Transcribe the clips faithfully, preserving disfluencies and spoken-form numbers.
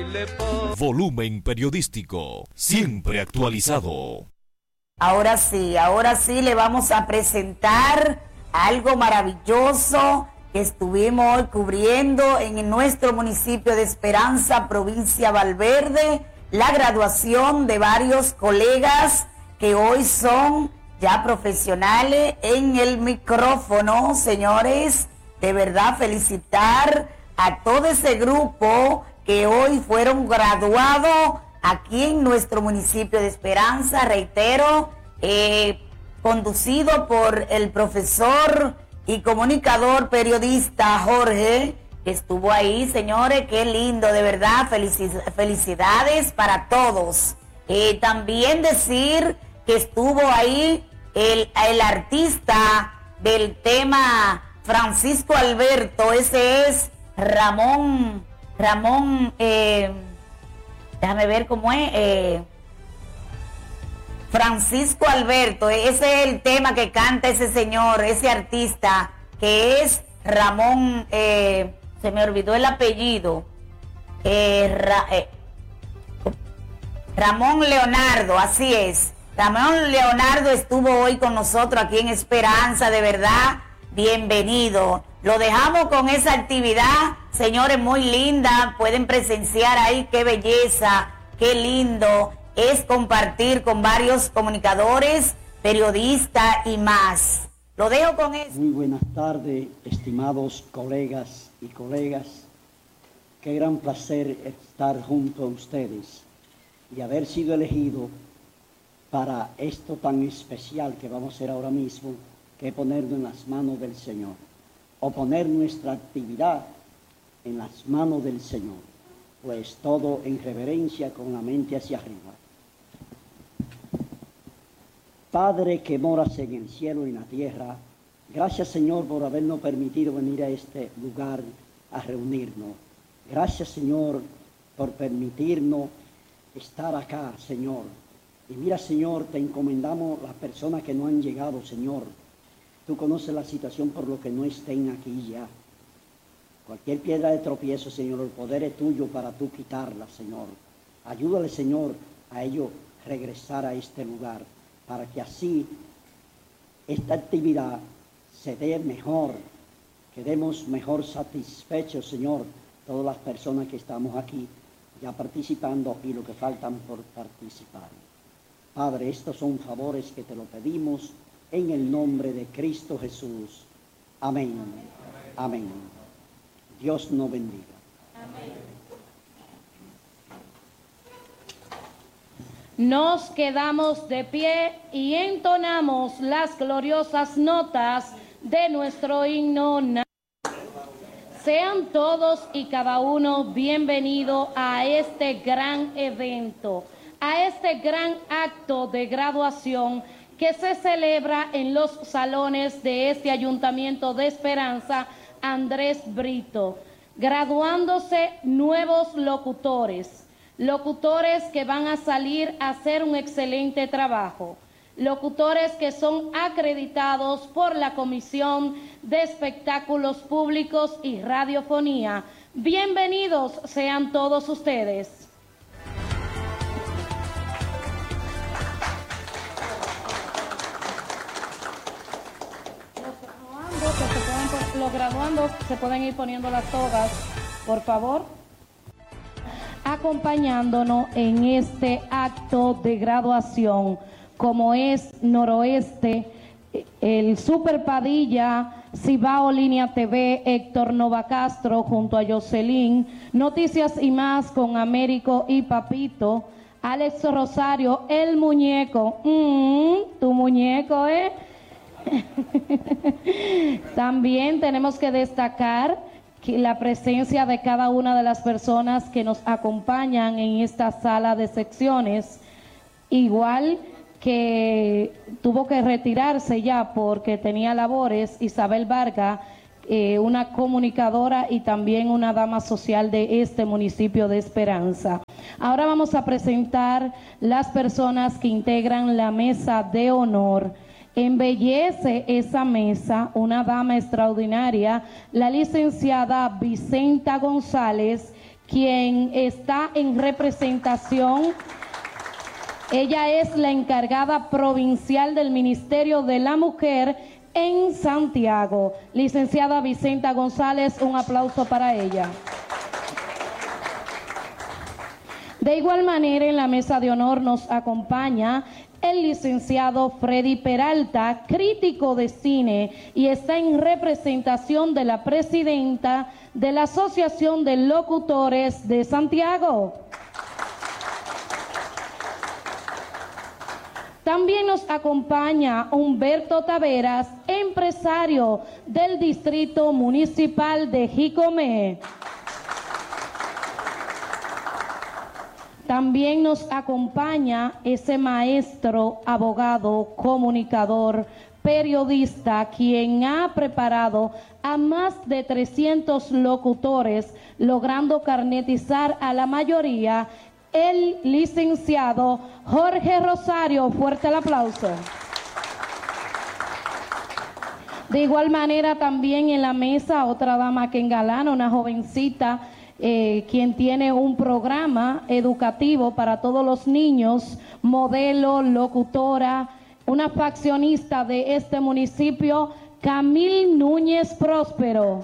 Volumen periodístico, siempre actualizado. Ahora sí, ahora sí le vamos a presentar algo maravilloso que estuvimos hoy cubriendo en nuestro municipio de Esperanza, provincia Valverde, la graduación de varios colegas que hoy son ya profesionales en el micrófono. Señores, de verdad felicitar a todo ese grupo que hoy fueron graduados aquí en nuestro municipio de Esperanza, reitero, eh, conducido por el profesor y comunicador periodista Jorge, que estuvo ahí. Señores, qué lindo, de verdad, felicidades para todos. Eh, también decir que estuvo ahí el, el artista del tema Francisco Alberto, ese es Ramón, Ramón, eh, déjame ver cómo es, eh, Francisco Alberto, ese es el tema que canta ese señor, ese artista, que es Ramón, eh, se me olvidó el apellido, eh, Ra, eh, Ramón Leonardo, así es. Ramón Leonardo estuvo hoy con nosotros aquí en Esperanza, de verdad, bienvenido. Lo dejamos con esa actividad, señores, muy linda, pueden presenciar ahí qué belleza, qué lindo es compartir con varios comunicadores, periodistas y más. Lo dejo con eso. Muy buenas tardes, estimados colegas y colegas. Qué gran placer estar junto a ustedes y haber sido elegido para esto tan especial que vamos a hacer ahora mismo, que es ponernos en las manos del Señor, o poner nuestra actividad en las manos del Señor, pues todo en reverencia con la mente hacia arriba. Padre que moras en el cielo y en la tierra, gracias Señor por habernos permitido venir a este lugar a reunirnos. Gracias Señor por permitirnos estar acá, Señor. Y mira Señor, te encomendamos las personas que no han llegado, Señor. Tú conoces la situación por lo que no estén aquí ya. Cualquier piedra de tropiezo, Señor, el poder es tuyo para tú quitarla, Señor. Ayúdale, Señor, a ellos regresar a este lugar, para que así esta actividad se dé mejor, quedemos mejor satisfechos, Señor, todas las personas que estamos aquí ya participando y lo que faltan por participar. Padre, estos son favores que te lo pedimos en el nombre de Cristo Jesús. Amén. Amén. Amén. Dios nos bendiga. Amén. Nos quedamos de pie y entonamos las gloriosas notas de nuestro himno. Sean todos y cada uno bienvenidos a este gran evento, a este gran acto de graduación que se celebra en los salones de este Ayuntamiento de Esperanza, Andrés Brito, graduándose nuevos locutores, locutores que van a salir a hacer un excelente trabajo, locutores que son acreditados por la Comisión de Espectáculos Públicos y Radiofonía. Bienvenidos sean todos ustedes. Los graduandos se pueden ir poniendo las togas, por favor, acompañándonos en este acto de graduación, como es Noroeste, el Super Padilla, Cibao Línea T V, Héctor Nova Castro junto a Jocelyn, Noticias y Más con Américo y Papito, Alex Rosario, el muñeco, mm, tu muñeco, ¿eh? También tenemos que destacar que la presencia de cada una de las personas que nos acompañan en esta sala de secciones, igual que tuvo que retirarse ya porque tenía labores, Isabel Vargas, eh, una comunicadora y también una dama social de este municipio de Esperanza. Ahora vamos a presentar las personas que integran la mesa de honor. Embellece esa mesa una dama extraordinaria, la licenciada Vicenta González, quien está en representación. Ella es la encargada provincial del Ministerio de la Mujer en Santiago. Licenciada Vicenta González, un aplauso para ella. De igual manera, en la mesa de honor nos acompaña el licenciado Freddy Peralta, crítico de cine, y está en representación de la presidenta de la Asociación de Locutores de Santiago. También nos acompaña Humberto Taveras, empresario del Distrito Municipal de Jicomé. También nos acompaña ese maestro, abogado, comunicador, periodista, quien ha preparado a más de trescientos locutores, logrando carnetizar a la mayoría, el licenciado Jorge Rosario. Fuerte el aplauso. De igual manera, también en la mesa, otra dama que engalana, una jovencita, Eh, quien tiene un programa educativo para todos los niños, modelo, locutora, una faccionista de este municipio, Camil Núñez Próspero.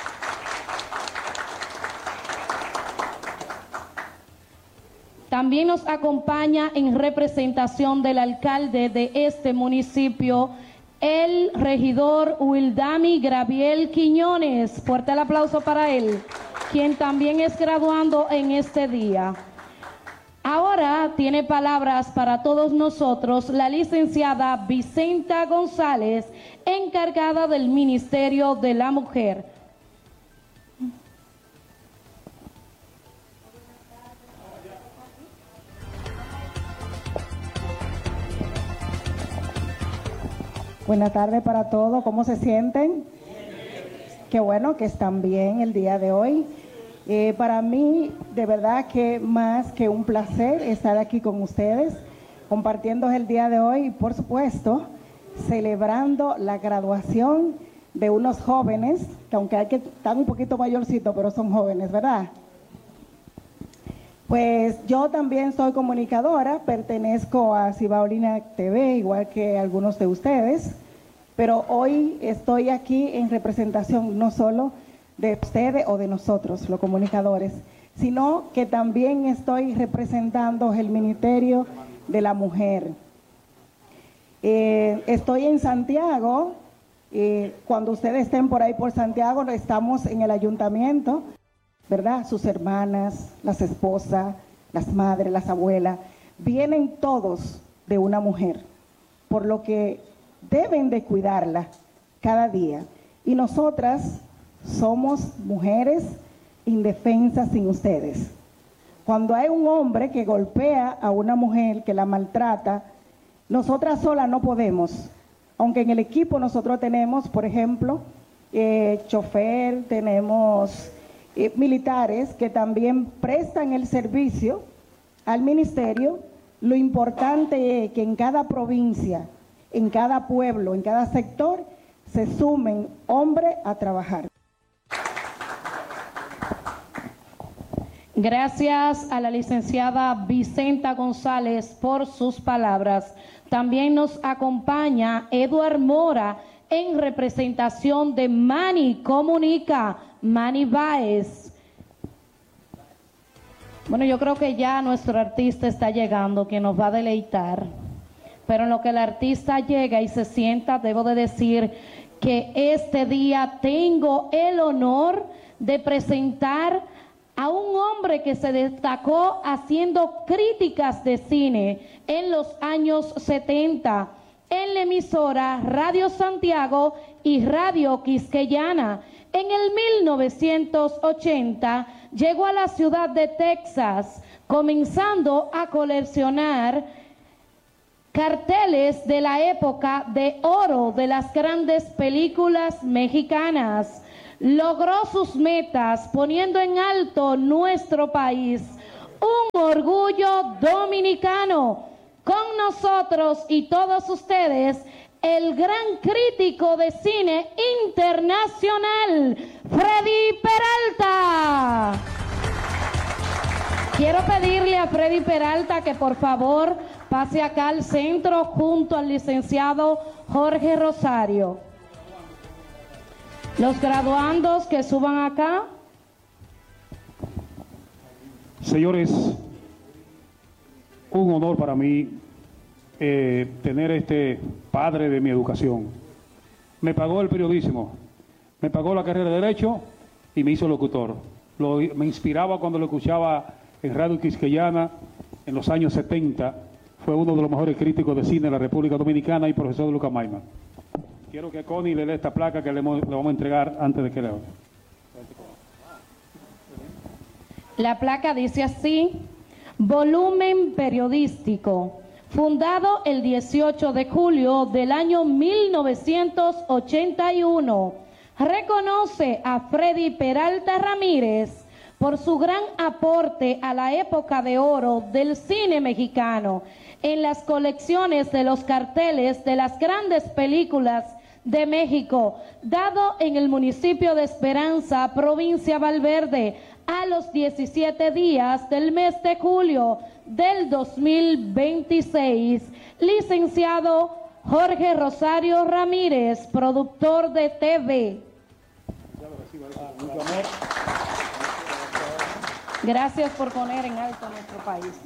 También nos acompaña en representación del alcalde de este municipio, el regidor Wildami Graviel Quiñones. Fuerte el aplauso para él, quien también es graduando en este día. Ahora tiene palabras para todos nosotros la licenciada Vicenta González, encargada del Ministerio de la Mujer. Buenas tardes para todos, ¿cómo se sienten? Qué bueno que están bien el día de hoy. Eh, para mí, de verdad que más que un placer estar aquí con ustedes, compartiendo el día de hoy y, por supuesto, celebrando la graduación de unos jóvenes, que aunque hay que estar un poquito mayorcitos, pero son jóvenes, ¿verdad? Pues yo también soy comunicadora, pertenezco a Cibaolina T V, igual que algunos de ustedes, pero hoy estoy aquí en representación no solo de ustedes o de nosotros, los comunicadores, sino que también estoy representando el Ministerio de la Mujer. Eh, estoy en Santiago, eh, cuando ustedes estén por ahí por Santiago, estamos en el ayuntamiento, ¿verdad? Sus hermanas, las esposas, las madres, las abuelas, vienen todos de una mujer, por lo que deben de cuidarla cada día. Y nosotras somos mujeres indefensas sin ustedes. Cuando hay un hombre que golpea a una mujer, que la maltrata, nosotras solas no podemos. Aunque en el equipo nosotros tenemos, por ejemplo, eh, chofer, tenemos eh, militares que también prestan el servicio al ministerio. Lo importante es que en cada provincia, en cada pueblo, en cada sector, se sumen hombres a trabajar. Gracias a la licenciada Vicenta González por sus palabras. También nos acompaña Eduard Mora en representación de Mani Comunica, Mani Baez. Bueno, yo creo que ya nuestro artista está llegando, que nos va a deleitar. Pero en lo que el artista llega y se sienta, debo de decir que este día tengo el honor de presentar a un hombre que se destacó haciendo críticas de cine en los años setenta en la emisora Radio Santiago y Radio Quisqueyana. En el mil novecientos ochenta llegó a la ciudad de Texas, comenzando a coleccionar carteles de la época de oro de las grandes películas mexicanas. Logró sus metas poniendo en alto nuestro país, un orgullo dominicano. Con nosotros y todos ustedes, el gran crítico de cine internacional, Freddy Peralta. Quiero pedirle a Freddy Peralta que por favor pase acá al centro junto al licenciado Jorge Rosario. Los graduandos que suban acá. Señores, un honor para mí eh, tener este padre de mi educación. Me pagó el periodismo, me pagó la carrera de Derecho y me hizo locutor. Lo, me inspiraba cuando lo escuchaba en Radio Quisqueyana en los años setenta. Fue uno de los mejores críticos de cine de la República Dominicana y profesor de Lucas Maima. Quiero que Connie le dé esta placa que le, le vamos a entregar antes de que le haga. La placa dice así: volumen periodístico, fundado el dieciocho de julio del año mil novecientos ochenta y uno, reconoce a Freddy Peralta Ramírez por su gran aporte a la época de oro del cine mexicano en las colecciones de los carteles de las grandes películas de México, dado en el municipio de Esperanza, provincia Valverde, a los diecisiete días del mes de julio del dos mil veintiséis. Licenciado Jorge Rosario Ramírez, productor de T V. Gracias por poner en alto a nuestro país.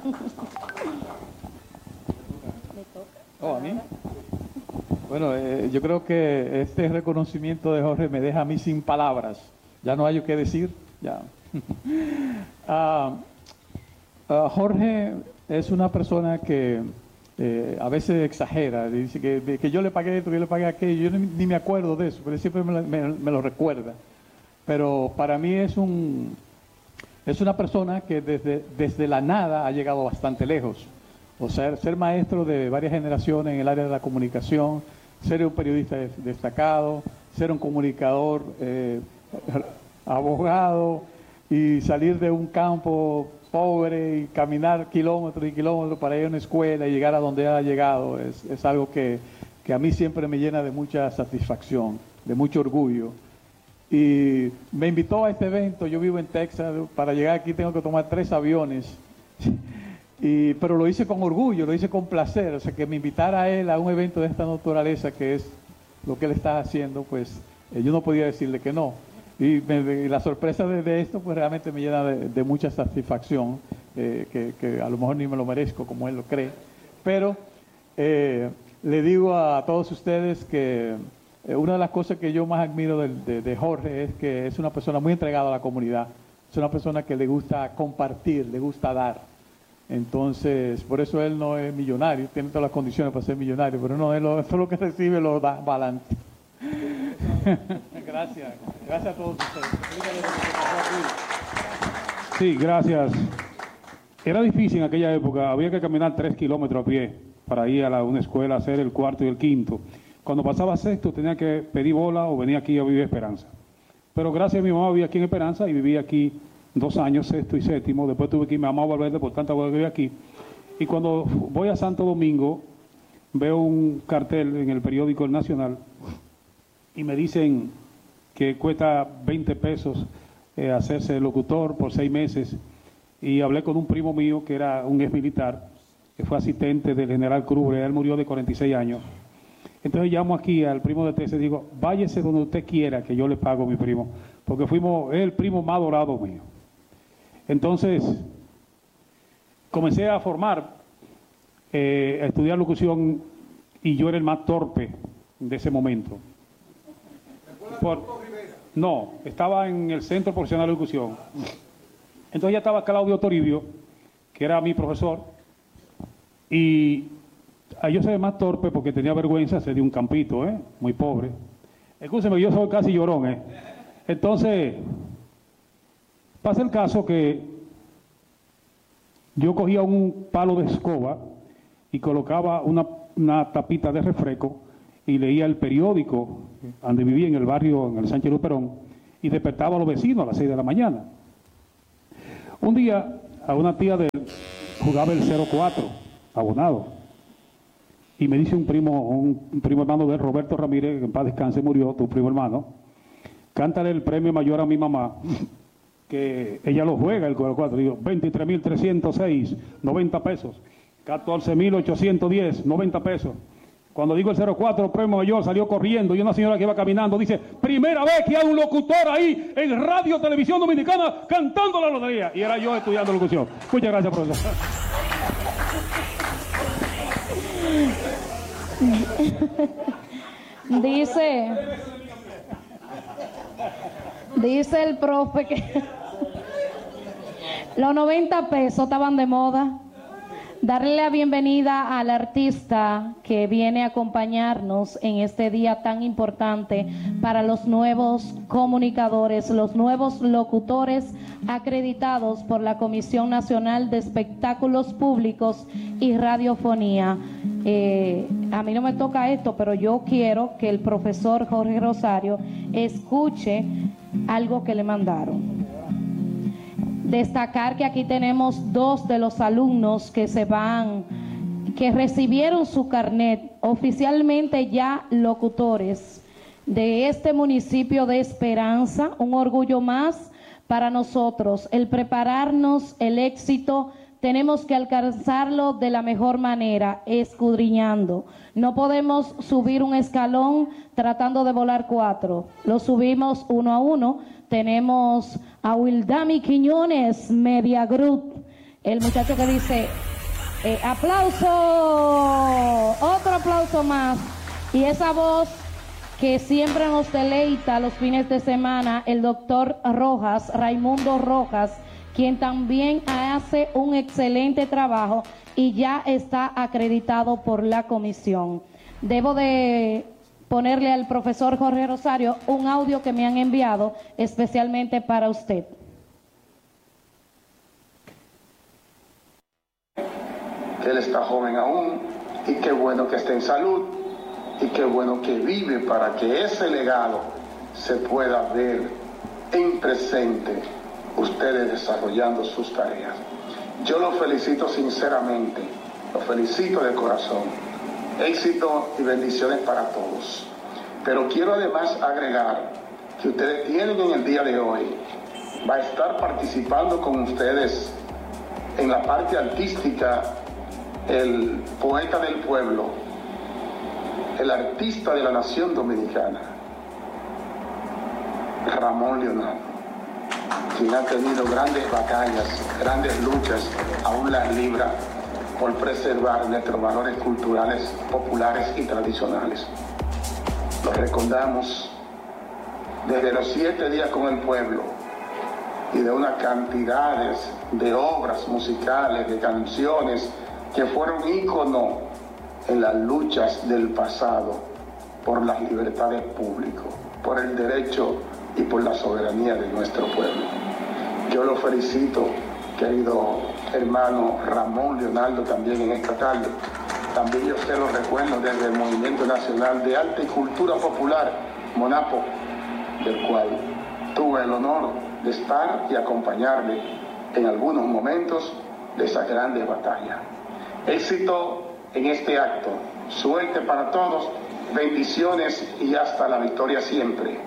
Oh, ¿a mí? Bueno, eh, yo creo que este reconocimiento de Jorge me deja a mí sin palabras. Ya no hay qué decir. Ya. uh, uh, Jorge es una persona que eh, a veces exagera. Dice que, que yo le pagué esto, que yo le pagué aquello. Yo ni, ni me acuerdo de eso, pero él siempre me, me, me lo recuerda. Pero para mí es un es una persona que desde, desde la nada ha llegado bastante lejos. O sea, ser maestro de varias generaciones en el área de la comunicación, ser un periodista destacado, ser un comunicador, eh, abogado, y salir de un campo pobre y caminar kilómetros y kilómetros para ir a una escuela y llegar a donde ha llegado, es, es algo que, que a mí siempre me llena de mucha satisfacción, de mucho orgullo. Y me invitó a este evento. Yo vivo en Texas, para llegar aquí tengo que tomar tres aviones. Y, pero lo hice con orgullo, lo hice con placer, o sea, que me invitara a él a un evento de esta naturaleza, que es lo que él está haciendo, pues eh, yo no podía decirle que no. Y, me, y la sorpresa de, de esto, pues realmente me llena de, de mucha satisfacción, eh, que, que a lo mejor ni me lo merezco como él lo cree. Pero eh, le digo a todos ustedes que eh, una de las cosas que yo más admiro de, de, de Jorge es que es una persona muy entregada a la comunidad, es una persona que le gusta compartir, le gusta dar. Entonces, por eso él no es millonario, tiene todas las condiciones para ser millonario, pero no, él lo, todo lo que recibe lo da adelante. Gracias, gracias a todos ustedes. Sí, gracias. Era difícil en aquella época, había que caminar tres kilómetros a pie para ir a la, una escuela a hacer el cuarto y el quinto. Cuando pasaba sexto tenía que pedir bola o venir aquí a vivir Esperanza. Pero gracias a mi mamá vivía aquí en Esperanza y viví aquí dos años, sexto y séptimo. Después tuve que irme a Mau Valverde, por tanto voy a vivir aquí. Y cuando voy a Santo Domingo, veo un cartel en el periódico El Nacional y me dicen que cuesta veinte pesos eh, hacerse locutor por seis meses. Y hablé con un primo mío que era un ex militar, que fue asistente del general Cruz, él murió de cuarenta y seis años. Entonces llamo aquí al primo de Tese y digo, váyese donde usted quiera que yo le pago a mi primo, porque fuimos el primo más dorado mío. Entonces, comencé a formar, eh, a estudiar locución, y yo era el más torpe de ese momento. Por, no, estaba en el Centro Profesional de Locución. Entonces ya estaba Claudio Toribio, que era mi profesor, y yo soy más torpe porque tenía vergüenza, ser de un campito, ¿eh? Muy pobre. Escúcheme, yo soy casi llorón, ¿eh? Entonces, pasa el caso que yo cogía un palo de escoba y colocaba una, una tapita de refresco y leía el periódico donde vivía, en el barrio, en el Sánchez Luperón, y despertaba a los vecinos a las seis de la mañana. Un día, a una tía de él jugaba el cero cuatro, abonado, y me dice un primo, un, un primo hermano de él, Roberto Ramírez, que en paz descanse, murió, tu primo hermano, cántale el premio mayor a mi mamá. que ella lo juega el cuatro, digo, veintitrés mil trescientos seis, noventa pesos, catorce mil ochocientos diez, noventa pesos. Cuando digo el cero cuatro, premio mayor, salió corriendo y una señora que iba caminando dice, primera vez que hay un locutor ahí en Radio Televisión Dominicana cantando la lotería. Y era yo estudiando locución. Muchas gracias, profesor. Dice, dice el profe que los noventa pesos estaban de moda. Darle la bienvenida al artista que viene a acompañarnos en este día tan importante para los nuevos comunicadores, los nuevos locutores acreditados por la Comisión Nacional de Espectáculos Públicos y Radiofonía. Eh, a mí no me toca esto, pero yo quiero que el profesor Jorge Rosario escuche algo que le mandaron. Destacar que aquí tenemos dos de los alumnos que se van, que recibieron su carnet, oficialmente ya locutores de este municipio de Esperanza. Un orgullo más para nosotros, el prepararnos, el éxito, tenemos que alcanzarlo de la mejor manera, escudriñando. No podemos subir un escalón tratando de volar cuatro, lo subimos uno a uno. Tenemos a Wildami Quiñones, Media Group, el muchacho que dice, eh, aplauso, otro aplauso más. Y esa voz que siempre nos deleita los fines de semana, el doctor Rojas, Raimundo Rojas, quien también hace un excelente trabajo y ya está acreditado por la comisión. Debo de ponerle al profesor Jorge Rosario un audio que me han enviado especialmente para usted. Él está joven aún y qué bueno que esté en salud y qué bueno que vive para que ese legado se pueda ver en presente, ustedes desarrollando sus tareas. Yo lo felicito sinceramente, lo felicito de corazón. Éxito y bendiciones para todos. Pero quiero además agregar que ustedes tienen en el día de hoy, va a estar participando con ustedes en la parte artística el poeta del pueblo, el artista de la nación dominicana, Ramón Leonardo, quien ha tenido grandes batallas, grandes luchas, aún las libra por preservar nuestros valores culturales, populares y tradicionales. Lo recordamos desde los siete días con el pueblo y de unas cantidades de obras musicales, de canciones que fueron ícono en las luchas del pasado por las libertades públicas, por el derecho y por la soberanía de nuestro pueblo. Yo lo felicito, querido hermano Ramón Leonardo, también en esta tarde. También yo se lo recuerdo desde el Movimiento Nacional de Arte y Cultura Popular, MONAPO, del cual tuve el honor de estar y acompañarle en algunos momentos de esa grande batalla. Éxito en este acto, suerte para todos, bendiciones y hasta la victoria siempre.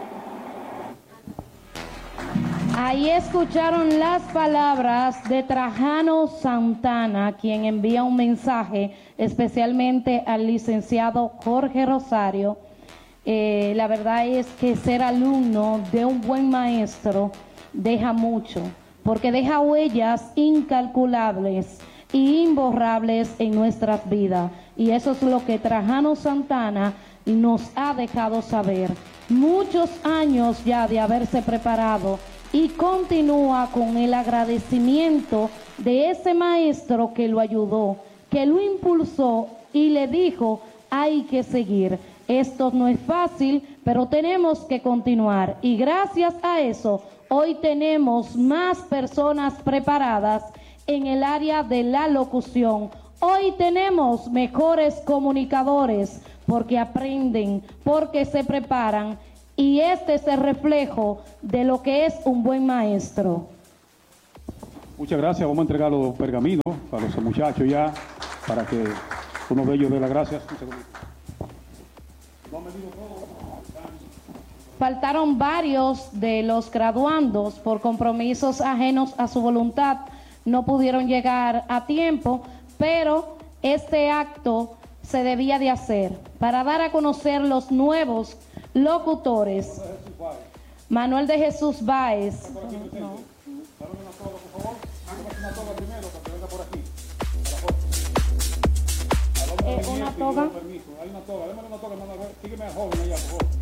Ahí escucharon las palabras de Trajano Santana, quien envía un mensaje especialmente al licenciado Jorge Rosario. Eh, la verdad es que ser alumno de un buen maestro deja mucho, porque deja huellas incalculables e imborrables en nuestras vidas. Y eso es lo que Trajano Santana nos ha dejado saber. Muchos años ya de haberse preparado y continúa con el agradecimiento de ese maestro que lo ayudó, que lo impulsó y le dijo, hay que seguir. Esto no es fácil, pero tenemos que continuar. Y gracias a eso, hoy tenemos más personas preparadas en el área de la locución. Hoy tenemos mejores comunicadores porque aprenden, porque se preparan. Y este es el reflejo de lo que es un buen maestro. Muchas gracias. Vamos a entregar los pergaminos a los muchachos ya, para que uno de ellos dé las gracias. No me digo todo. Faltaron varios de los graduandos por compromisos ajenos a su voluntad, no pudieron llegar a tiempo, pero este acto se debía de hacer para dar a conocer los nuevos locutores. Manuel de Jesús Báez. Eh, una toga. Hay una toga, démosle una toga, sígueme al joven allá, por favor.